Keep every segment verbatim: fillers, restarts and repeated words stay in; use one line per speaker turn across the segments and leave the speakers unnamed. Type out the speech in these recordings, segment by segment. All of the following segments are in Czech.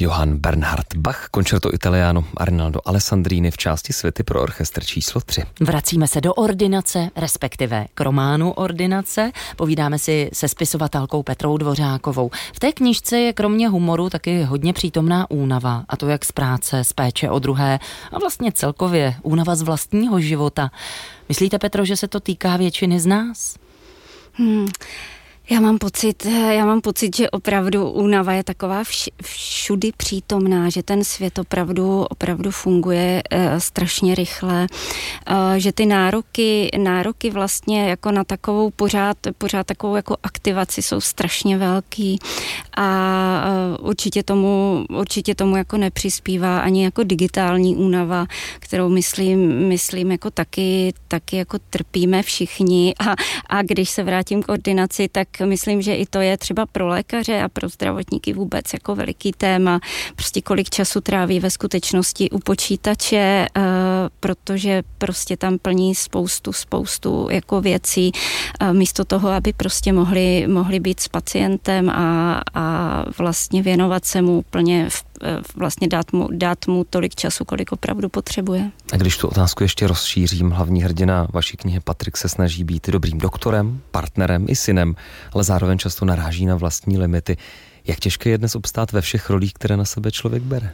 Johann Bernhard Bach, Concerto Italiano Arnaldo Alessandrini v části Suity pro orchestr číslo tři.
Vracíme se do ordinace, respektive k románu Ordinace. Povídáme si se spisovatelkou Petrou Dvořákovou. V té knižce je kromě humoru taky hodně přítomná únava, a to jak z práce, z péče o druhé a vlastně celkově únava z vlastního života. Myslíte, Petro, že se to týká většiny z nás?
Hmm. Já mám pocit, já mám pocit, že opravdu únava je taková vš, všudy přítomná, že ten svět opravdu, opravdu funguje e, strašně rychle, e, že ty nároky, nároky vlastně jako na takovou pořád, pořád takovou jako aktivaci jsou strašně velký a e, určitě tomu, určitě tomu jako nepřispívá ani jako digitální únava, kterou myslím, myslím jako taky, taky jako trpíme všichni a, a když se vrátím k ordinaci, tak myslím, že i to je třeba pro lékaře a pro zdravotníky vůbec jako veliký téma. Prostě kolik času tráví ve skutečnosti u počítače, uh, protože prostě tam plní spoustu, spoustu jako věcí, uh, místo toho, aby prostě mohli, mohli být s pacientem a, a vlastně věnovat se mu úplně, v, vlastně dát mu, dát mu tolik času, kolik opravdu potřebuje.
A když tu otázku ještě rozšířím, hlavní hrdina vaší knihy Patrik se snaží být dobrým doktorem, partnerem i synem, ale zároveň často naráží na vlastní limity. Jak těžké je dnes obstát ve všech rolích, které na sebe člověk bere?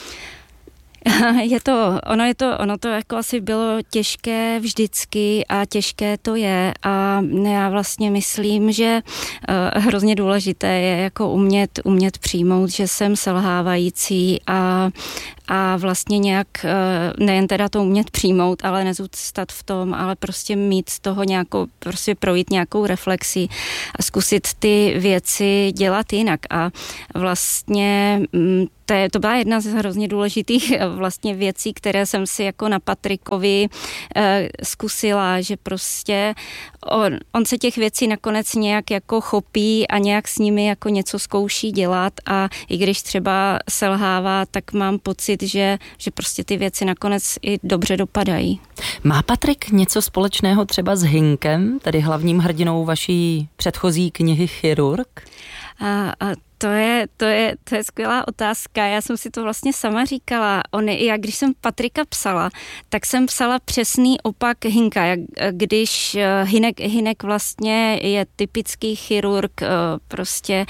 Je to, ono je to, ono to jako asi bylo těžké vždycky a těžké to je a já vlastně myslím, že uh, hrozně důležité je jako umět, umět přijmout, že jsem selhávající a a vlastně nějak nejen teda to umět přijmout, ale nezůstat v tom, ale prostě mít z toho nějakou, prostě projít nějakou reflexi a zkusit ty věci dělat jinak a vlastně to, je, to byla jedna z hrozně důležitých vlastně věcí, které jsem si jako na Patrikovi eh, zkusila, že prostě on, on se těch věcí nakonec nějak jako chopí a nějak s nimi jako něco zkouší dělat a i když třeba selhává, tak mám pocit, že, že prostě ty věci nakonec i dobře dopadají.
Má Patrik něco společného třeba s Hinkem, tedy hlavním hrdinou vaší předchozí knihy Chirurg?
A, a To je, to, je, to je skvělá otázka. Já jsem si to vlastně sama říkala. On, já když jsem Patrika psala, tak jsem psala přesný opak Hinka. Jak, když Hinek, Hinek vlastně je typický chirurg, prostě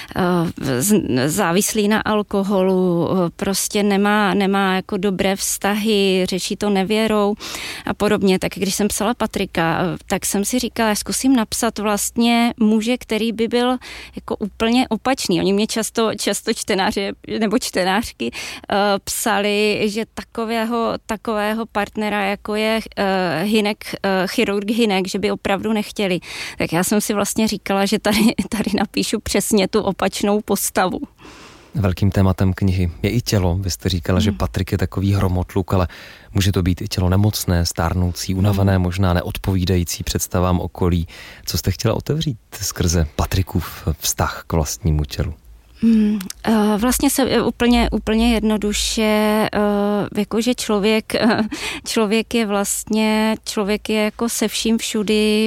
závislý na alkoholu, prostě nemá, nemá jako dobré vztahy, řeší to nevěrou a podobně. Tak když jsem psala Patrika, tak jsem si říkala, zkusím napsat vlastně muže, který by byl jako úplně opačný. Oni mě často, často čtenáři nebo čtenářky uh, psali, že takového, takového partnera, jako je uh, Hinek, uh, chirurg Hinek, že by opravdu nechtěli. Tak já jsem si vlastně říkala, že tady, tady napíšu přesně tu opačnou postavu.
Velkým tématem knihy je i tělo. Vy jste říkala, hmm. že Patrik je takový hromotluk, ale může to být i tělo nemocné, stárnoucí, unavené, možná neodpovídající představám okolí. Co jste chtěla otevřít skrze Patrikův vztah k vlastnímu tělu?
Hmm, vlastně se úplně, úplně jednoduše, jakože člověk, člověk je vlastně, člověk je jako se vším všudy,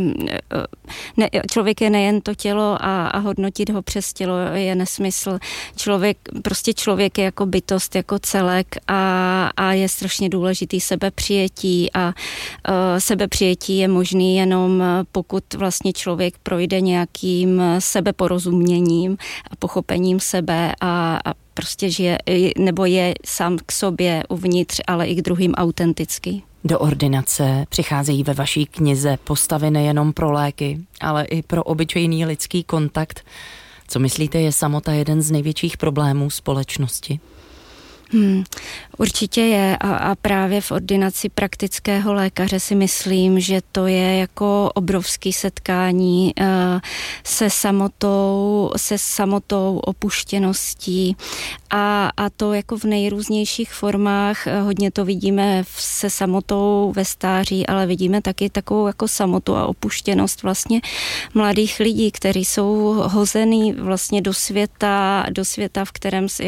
ne, člověk je nejen to tělo a, a hodnotit ho přes tělo je nesmysl. Člověk, prostě člověk je jako bytost, jako celek a, a je strašně důležitý sebepřijetí a sebepřijetí je možný jenom pokud vlastně člověk projde nějakým sebeporozuměním a pochopením sebe a, a prostě žije, nebo je sám k sobě uvnitř, ale i k druhým autenticky.
Do ordinace přicházejí ve vaší knize postavy nejenom pro léky, ale i pro obyčejný lidský kontakt. Co myslíte, je samota jeden z největších problémů společnosti?
Hmm, určitě je a, a právě v ordinaci praktického lékaře si myslím, že to je jako obrovský setkání uh, se samotou, se samotou, opuštěností a, a to jako v nejrůznějších formách. Hodně to vidíme v, se samotou ve stáří, ale vidíme taky takovou jako samotu a opuštěnost vlastně mladých lidí, kteří jsou hozený vlastně do světa, do světa, v kterém jako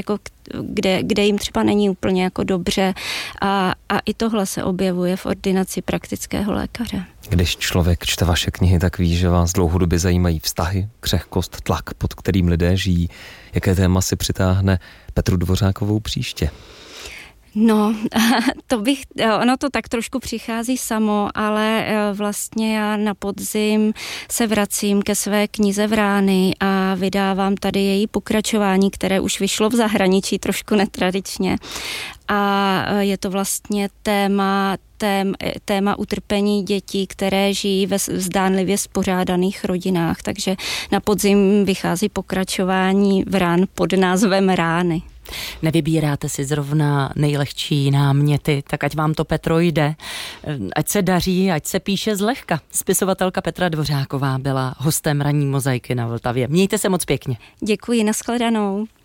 kde, kde jim třeba není úplně jako dobře a, a i tohle se objevuje v ordinaci praktického lékaře.
Když člověk čte vaše knihy, tak ví, že vás dlouhodobě zajímají vztahy, křehkost, tlak, pod kterým lidé žijí. Jaké téma si přitáhne Petru Dvořákovou příště?
No, to bych, ono to tak trošku přichází samo, ale vlastně já na podzim se vracím ke své knize Vrány a vydávám tady její pokračování, které už vyšlo v zahraničí trošku netradičně. A je to vlastně téma, tém, téma utrpení dětí, které žijí ve zdánlivě spořádaných rodinách. Takže na podzim vychází pokračování Vrán pod názvem Rány.
Nevybíráte si zrovna nejlehčí náměty, tak ať vám to, Petro, jde. Ať se daří, ať se píše zlehka. Spisovatelka Petra Dvořáková byla hostem Ranní mozaiky na Vltavě. Mějte se moc pěkně.
Děkuji, nashledanou.